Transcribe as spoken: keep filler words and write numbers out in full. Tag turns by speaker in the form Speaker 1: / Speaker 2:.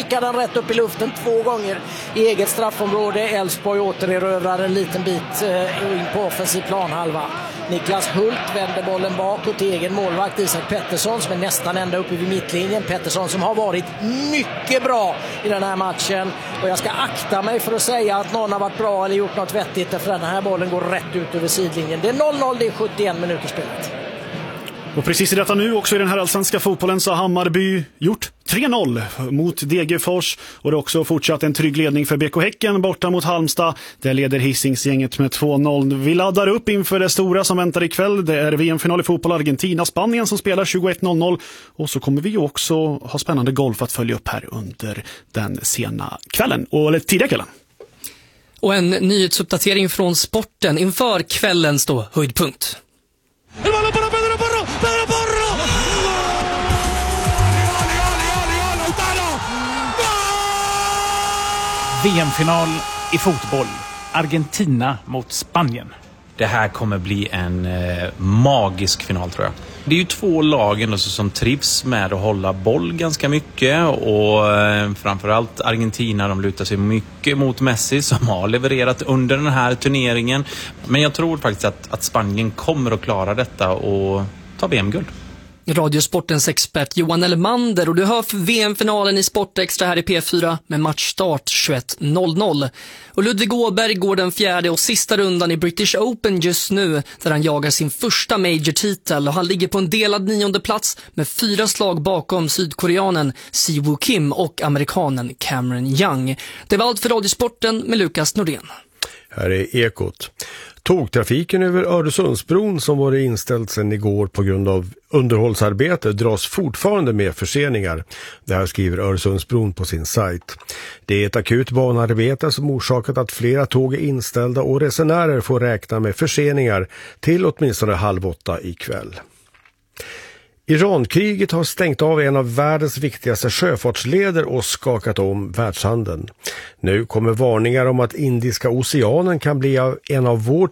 Speaker 1: nickar den rätt upp i luften två gånger i eget straffområde. Elfsborg återerövrar en liten bit eh, in på offensiv planhalva. Niklas Hult vänder bollen bakåt till egen målvakt Isak Pettersson som är nästan ända uppe vid mittlinjen. Pettersson som har varit mycket bra i den här matchen. Och jag ska akta mig för att säga att någon har varit bra eller gjort något vettigt, för den här bollen går rätt ut över sidlinjen. Det är noll noll, det är sjuttioen minuter spelet.
Speaker 2: Och precis i detta nu också i den här allsvenska fotbollen så har Hammarby gjort tre noll mot Degerfors, och det är också fortsatt en trygg ledning för B K Häcken borta mot Halmstad. Där leder Hisingsgänget med två noll. Vi laddar upp inför det stora som väntar ikväll. Det är V M-final i fotboll Argentina-Spanien som spelar tjugoett noll noll, och så kommer vi också ha spännande golf att följa upp här under den sena kvällen, eller tidiga kvällen.
Speaker 3: Och en nyhetsuppdatering från sporten inför kvällens då höjdpunkt.
Speaker 4: V M-final i fotboll. Argentina mot Spanien.
Speaker 5: Det här kommer bli en eh, magisk final, tror jag. Det är ju två lag alltså, som trivs med att hålla boll ganska mycket, och eh, framförallt Argentina, de lutar sig mycket mot Messi som har levererat under den här turneringen. Men jag tror faktiskt att, att Spanien kommer att klara detta och ta V M-guld.
Speaker 3: Radiosportens expert Johan Elmander, och du hör för V M-finalen i Sportextra här i P fyra med matchstart tjugoett noll noll. Och Ludvig Åberg går den fjärde och sista rundan i British Open just nu, där han jagar sin första major-titel, och han ligger på en delad nionde plats med fyra slag bakom sydkoreanen Siwoo Kim och amerikanen Cameron Young. Det var allt för Radiosporten med Lukas Nordén.
Speaker 6: Här är Ekot. Tågtrafiken över Öresundsbron som var inställd sedan igår på grund av underhållsarbete dras fortfarande med förseningar. Det här skriver Öresundsbron på sin sajt. Det är ett akut banarbete som orsakat att flera tåg är inställda och resenärer får räkna med förseningar till åtminstone halv åtta ikväll. Irankriget har stängt av en av världens viktigaste sjöfartsleder och skakat om världshandeln. Nu kommer varningar om att Indiska oceanen kan bli en av vår